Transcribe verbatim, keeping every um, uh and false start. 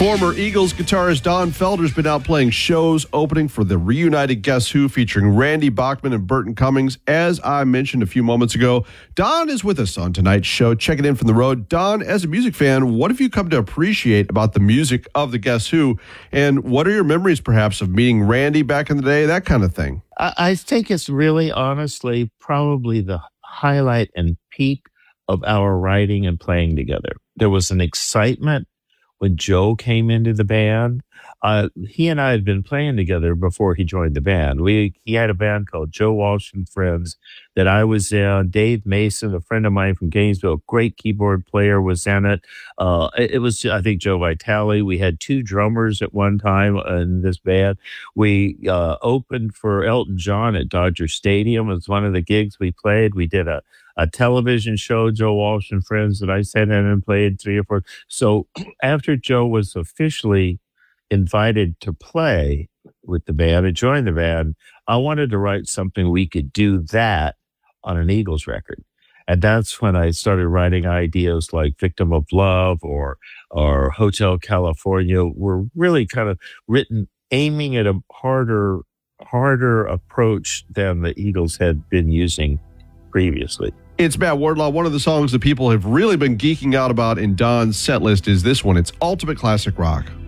Former Eagles guitarist Don Felder's been out playing shows opening for the reunited Guess Who featuring Randy Bachman and Burton Cummings. As I mentioned a few moments ago, Don is with us on tonight's show, checking in from the road. Don, as a music fan, what have you come to appreciate about the music of the Guess Who? And what are your memories, perhaps, of meeting Randy back in the day, that kind of thing? I, I think it's really, honestly, probably the highlight and peak of our writing and playing together. There was an excitement when Joe came into the band. Uh, he and I had been playing together before he joined the band. We He had a band called Joe Walsh and Friends that I was in. Dave Mason, a friend of mine from Gainesville, great keyboard player, was in it. Uh, it, it was, I think, Joe Vitale. We had two drummers at one time in this band. We uh, opened for Elton John at Dodger Stadium. It was one of the gigs we played. We did a a television show, Joe Walsh and Friends, that I sat in and played three or four. So after Joe was officially invited to play with the band and join the band, I wanted to write something we could do that on an Eagles record. And that's when I started writing ideas like Victim of Love or or Hotel California were really kind of written aiming at a harder, harder approach than the Eagles had been using previously. It's Matt Wardlaw. One of the songs that people have really been geeking out about in Don's set list is this one. It's Ultimate Classic Rock.